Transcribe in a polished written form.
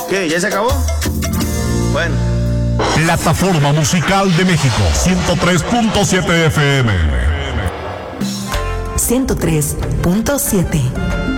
¿Qué? ¿Ya se acabó? Bueno. Plataforma Musical de México, 103.7 FM. 103.7.